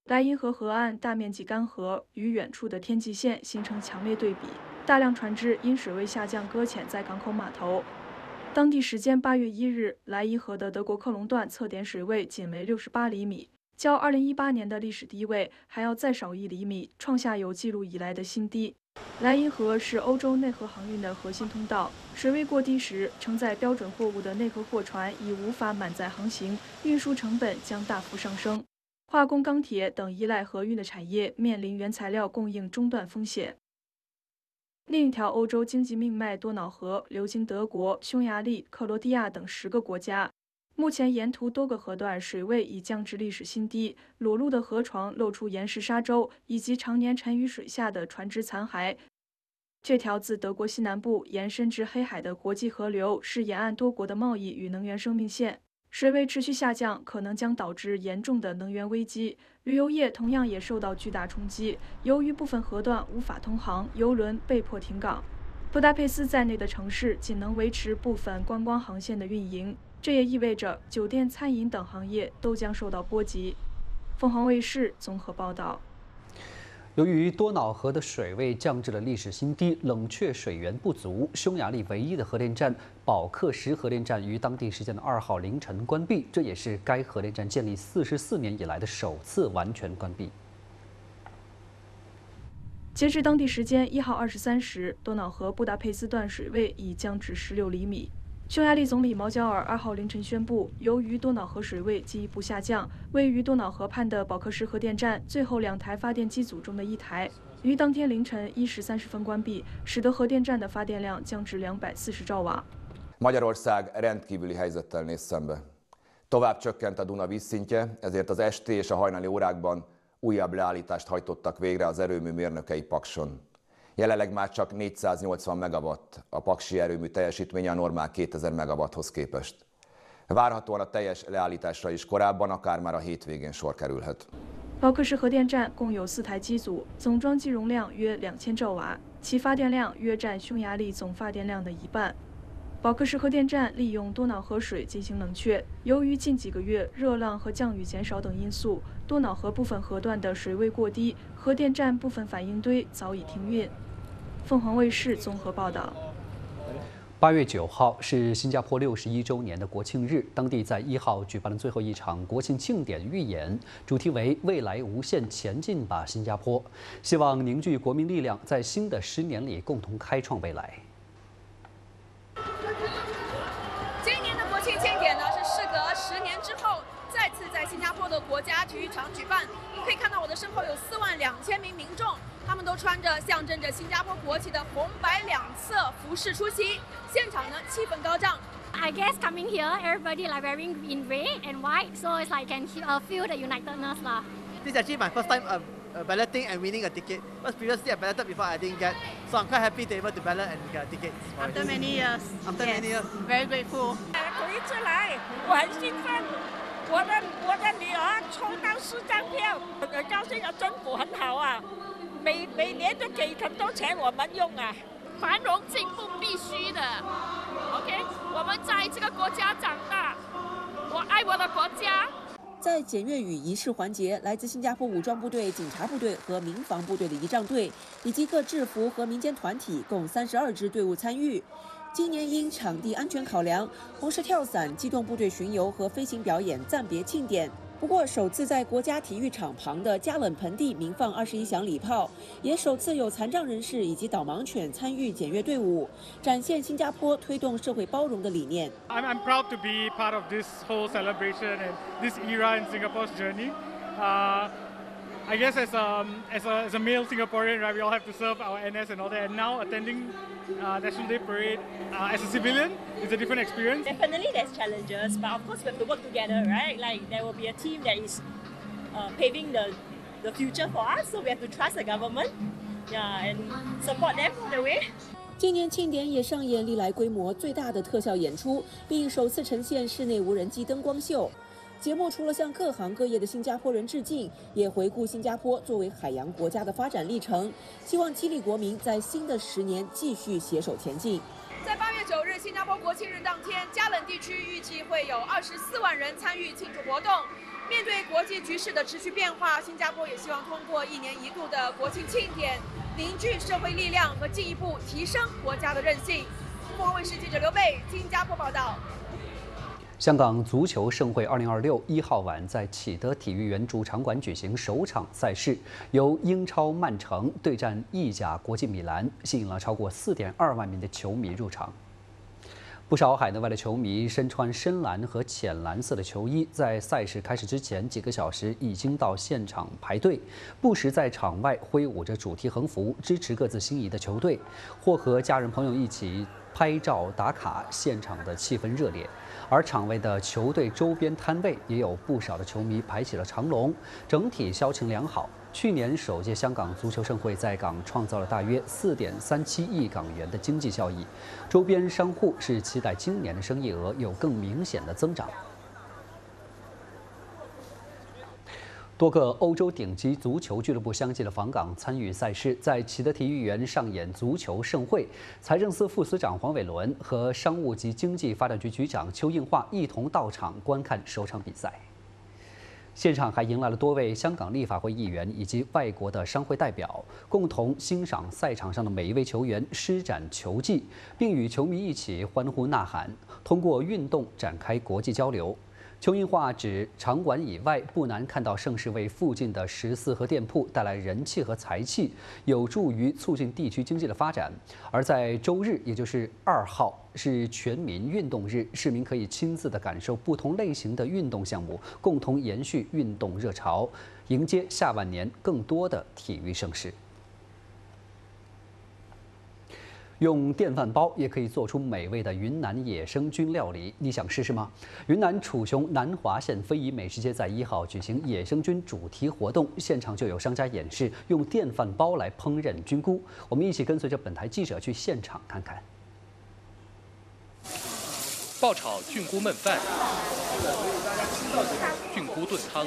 莱茵河河岸大面积干涸，与远处的天际线形成强烈对比。大量船只因水位下降搁浅在港口码头。当地时间8月1日，莱茵河的德国克隆段测点水位仅为68厘米，较2018年的历史低位还要再少1厘米，创下有记录以来的新低。莱茵河是欧洲内河航运的核心通道，水位过低时，承载标准货物的内河货船已无法满载航行，运输成本将大幅上升。化工、钢铁等依赖河运的产业面临原材料供应中断风险。另一条欧洲经济命脉多瑙河流经德国、匈牙利、克罗地亚等10个国家。目前沿途多个河段水位已降至历史新低，裸露的河床露出岩石沙洲以及常年沉于水下的船只残骸。这条自德国西南部延伸至黑海的国际河流是沿岸多国的贸易与能源生命线。水位持续下降，可能将导致严重的能源危机。旅游业同样也受到巨大冲击，由于部分河段无法通航，邮轮被迫停港。布达佩斯在内的城市仅能维持部分观光航线的运营，这也意味着酒店、餐饮等行业都将受到波及。凤凰卫视综合报道。 由于多瑙河的水位降至了历史新低，冷却水源不足，匈牙利唯一的核电站保克什核电站于当地时间的2号凌晨关闭，这也是该核电站建立44年以来的首次完全关闭。 截至当地时间1号23时，多瑙河布达佩斯段水位已降至16厘米。匈牙利总理毛焦尔2号凌晨宣布，由于多瑙河水位进一步下降，位于多瑙河畔的保克什核电站最后2台发电机组中的1台于当天凌晨1时30分关闭，使得核电站的发电量降至240兆瓦。 Magyarország rendkívüli helyzettel néz szembe. Tovább csökkent a Duna vízszintje, ezért az esti és a hajnali órákban újabb leállítást hajtottak végre az erőmű mérnökei Pakson. Jelenleg már csak 480 megawatt a paksi erőmű teljesítménye a normál 2000 megawatthoz képest. Várhatóan a teljes leállításra is korábban, akár már a hétvégén sor kerülhet. 保克什核电站共有4台机组，总装机容量约2000兆瓦，其发电量约占匈牙利总发电量的1半。保克什核电站利用多瑙河水进行冷却，由于近几个月热浪和降雨减少等因素，多瑙河部分河段的水位过低，核电站部分反应堆早已停运。凤凰卫视综合报道。 8月9号是新加坡61周年的国庆日，当地在1号举办了最后一场国庆庆典预演，主题为“未来无限，前进吧，新加坡”，希望凝聚国民力量，在新的10年里共同开创未来。 今年的国庆庆典呢，是事隔10年之后再次在新加坡的国家体育场举办。可以看到我的身后有42000名民众，他们都穿着象征着新加坡国旗的红白2色服饰出席，现场呢气氛高涨。 I guess coming here, everybody like wearing in red and white, so it's like can feel the unitedness lah. This is actually my first time balloting and winning a ticket. Because previously I balloted before I didn't get, so I'm quite happy to be able to ballot and get a ticket. After many years. After many years. Very grateful. 我一直来，我很兴奋。我的女儿抽到4张票，很高兴啊！政府很好啊，每年都给很多钱我们用啊。 繁荣进步必须的 ，OK？ 我们在这个国家长大，我爱我的国家。 在检阅与仪式环节，来自新加坡武装部队、警察部队和民防部队的仪仗队，以及各制服和民间团体共32支队伍参与。今年因场地安全考量，红石跳伞、机动部队巡游和飞行表演暂别庆典。不过，首次在国家体育场旁的加冷盆地鸣放21响礼炮，也首次有残障人士以及导盲犬参与检阅队伍，展现新加坡推动社会包容的理念。 I'm proud to be part of this whole celebration and this era in Singapore's journey. I guess as a male Singaporean, right, we all have to serve our NS and all that. And now attending National Day Parade as a civilian is a different experience. Definitely there's challenges, but of course we have to work together, right? Like there will be a team that is paving the future for us, so we have to trust the government, yeah, and support them all the way. 今年庆典也上演历来规模最大的特效演出，并首次呈现室内无人机灯光秀。节目除了向各行各业的新加坡人致敬，也回顾新加坡作为海洋国家的发展历程，希望激励国民在新的10年继续携手前进。 在8月9日新加坡国庆日当天，加冷地区预计会有24万人参与庆祝活动。 面对国际局势的持续变化，新加坡也希望通过1年1度的国庆庆典，凝聚社会力量和进一步提升国家的韧性。凤凰卫视记者刘贝，新加坡报道。 香港足球盛会2026 1号晚在启德体育园主场馆举行首场赛事，由英超曼城对战意甲国际米兰，吸引了超过4.2万名的球迷入场。不少海内外的球迷身穿深蓝和浅蓝色的球衣，在赛事开始之前几个小时已经到现场排队，不时在场外挥舞着主题横幅，支持各自心仪的球队，或和家人朋友一起拍照打卡，现场的气氛热烈。而场外的球队周边摊位也有不少的球迷排起了长龙，整体销情良好。去年首届香港足球盛会在港创造了大约4.37亿港元的经济效益，周边商户是期待今年的生意额有更明显的增长。多个欧洲顶级足球俱乐部相继的访港参与赛事，在启德体育园上演足球盛会。财政司副司长黄伟伦和商务及经济发展局局长邱应华一同到场观看首场比赛。现场还迎来了多位香港立法会议员以及外国的商会代表，共同欣赏赛场上的每一位球员施展球技，并与球迷一起欢呼呐喊，通过运动展开国际交流。邱应华指，场馆以外不难看到盛事为附近的食肆和店铺带来人气和财气，有助于促进地区经济的发展。而在周日，也就是2号，是全民运动日，市民可以亲自的感受不同类型的运动项目，共同延续运动热潮，迎接下半年更多的体育盛事。用电饭煲也可以做出美味的云南野生菌料理，你想试试吗？云南楚雄南华县非遗美食街在1号举行野生菌主题活动，现场就有商家演示用电饭煲来烹饪菌菇。我们一起跟随着本台记者去现场看看。 爆炒菌菇焖饭、菌菇炖汤，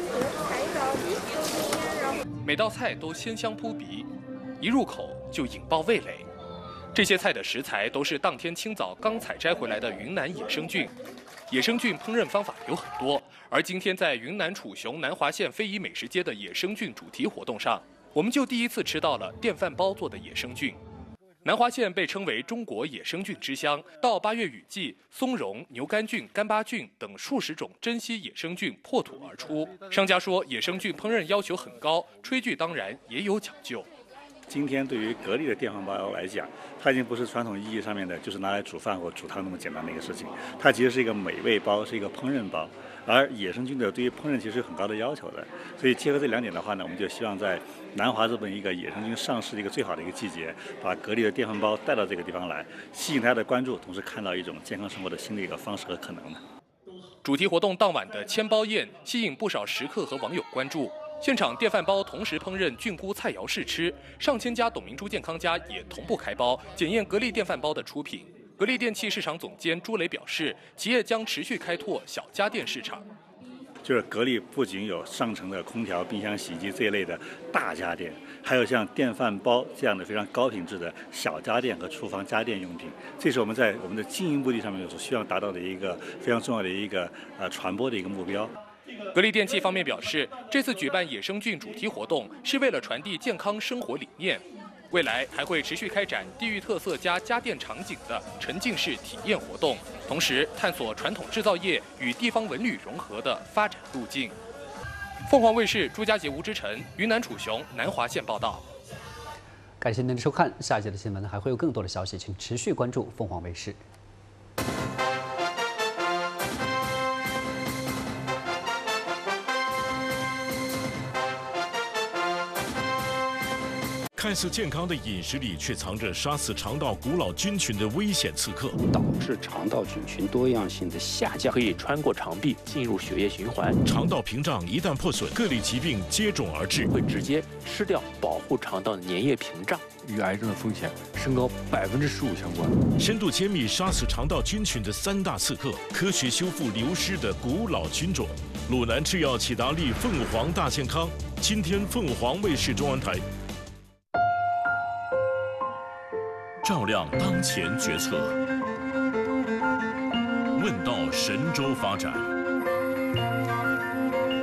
每道菜都鲜香扑鼻，一入口就引爆味蕾。这些菜的食材都是当天清早刚采摘回来的云南野生菌。野生菌烹饪方法有很多，而今天在云南楚雄南华县非遗美食街的野生菌主题活动上，我们就第一次吃到了电饭煲做的野生菌。南华县被称为中国野生菌之乡，到8月雨季，松茸、牛肝菌、干巴菌等数十种珍稀野生菌破土而出。商家说，野生菌烹饪要求很高，炊具当然也有讲究。 今天对于格力的电饭煲来讲，它已经不是传统意义上面的就是拿来煮饭或煮汤那么简单的一个事情，它其实是一个美味包，是一个烹饪包。而野生菌的对于烹饪其实有很高的要求的，所以结合这2点的话呢，我们就希望在南华这么一个野生菌上市的一个最好的一个季节，把格力的电饭煲带到这个地方来，吸引大家的关注，同时看到一种健康生活的新的一个方式和可能的。 主题活动当晚的千包宴吸引不少食客和网友关注。现场电饭煲同时烹饪菌菇菜肴试吃，上千家董明珠健康家也同步开包检验格力电饭煲的出品。格力电器市场总监朱磊表示，企业将持续开拓小家电市场。 就是格力不仅有上层的空调、冰箱、洗衣机这一类的大家电，还有像电饭煲这样的非常高品质的小家电和厨房家电用品。这是我们在我们的经营目的上面所需要达到的一个非常重要的一个传播的一个目标。 格力电器方面表示，这次举办野生菌主题活动是为了传递健康生活理念，未来还会持续开展地域特色加家电场景的沉浸式体验活动，同时探索传统制造业与地方文旅融合的发展路径。凤凰卫视朱家杰、吴之晨，云南楚雄南华县报道。 感谢您的收看，下一节的新闻还会有更多的消息，请持续关注凤凰卫视。 看似健康的饮食里，却藏着杀死肠道古老菌群的危险刺客， 导致肠道菌群多样性的下降，可以穿过肠壁进入血液循环。 肠道屏障一旦破损，各类疾病接踵而至， 会直接吃掉保护肠道的粘液屏障，与癌症的风险升高15%相关。 深度揭秘杀死肠道菌群的3大刺客，科学修复流失的古老菌种。鲁南制药启达利凤凰大健康，今天凤凰卫视中文台。照亮当前决策，问道神州发展。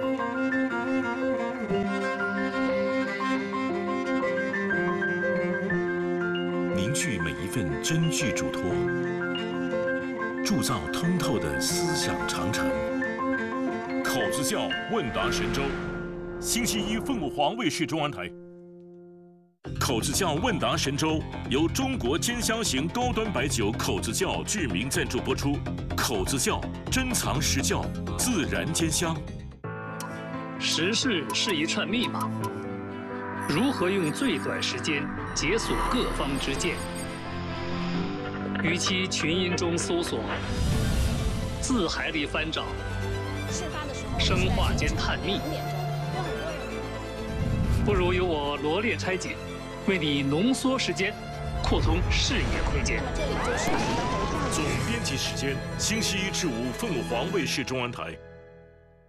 具每一份真句嘱托，铸造通透的思想长城。口子窖问答神州，星期一凤凰卫视中央台。口子窖问答神州由中国尖香型高端白酒口子窖巨名赞助播出。口子窖珍藏实窖，自然尖香。 时事是一串密码，如何用最短时间解锁各方之见？与其群音中搜索，字海里翻找，生化间探秘，不如由我罗列拆解，为你浓缩时间，扩通视野空间。 总编辑时间：星期一至五，凤凰卫视中央台。